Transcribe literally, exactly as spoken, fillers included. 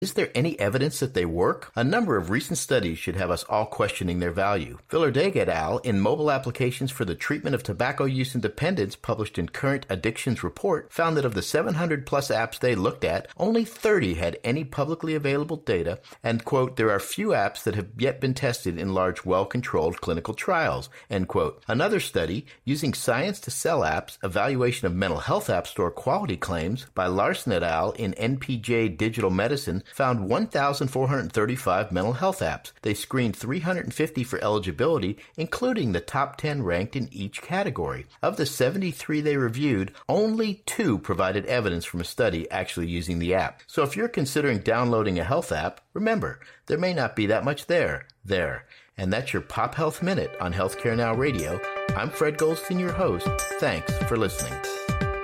Is there any evidence that they work? A number of recent studies should have us all questioning their value. Villardega et al. In Mobile Applications for the Treatment of Tobacco Use and Dependence, published in Current Addictions Report, found that of the seven hundred plus apps they looked at, only thirty had any publicly available data, and, quote, there are few apps that have yet been tested in large, well-controlled clinical trials, end quote. Another study, using science to sell apps, evaluation of mental health app store quality claims, by Larson et al. In N P J Digital Medicine, found one thousand four hundred thirty-five mental health apps. They screened three hundred fifty for eligibility, including the top ten ranked in each category. Of the seventy-three they reviewed, only two provided evidence from a study actually using the app. So if you're considering downloading a health app, remember, there may not be that much there. There. And that's your Pop Health Minute on Healthcare Now Radio. I'm Fred Goldstein, your host. Thanks for listening.